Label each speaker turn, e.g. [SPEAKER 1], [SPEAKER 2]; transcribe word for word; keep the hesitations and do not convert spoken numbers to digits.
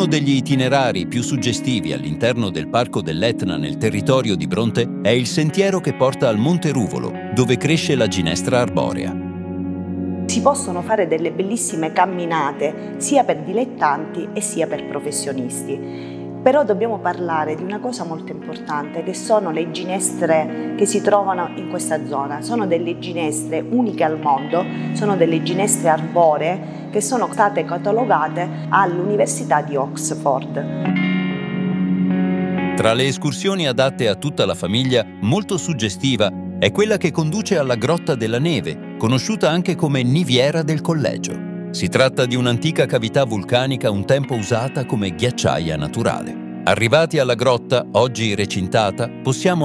[SPEAKER 1] Uno degli itinerari più suggestivi all'interno del Parco dell'Etna nel territorio di Bronte è il sentiero che porta al Monte Ruvolo, dove cresce la ginestra arborea.
[SPEAKER 2] Si possono fare delle bellissime camminate sia per dilettanti e sia per professionisti. Però dobbiamo parlare di una cosa molto importante, che sono le ginestre che si trovano in questa zona. Sono delle ginestre uniche al mondo, sono delle ginestre arboree che sono state catalogate all'Università di Oxford.
[SPEAKER 1] Tra le escursioni adatte a tutta la famiglia, molto suggestiva è quella che conduce alla Grotta della Neve, conosciuta anche come Niviera del Collegio. Si tratta di un'antica cavità vulcanica un tempo usata come ghiacciaia naturale. Arrivati alla grotta, oggi recintata, possiamo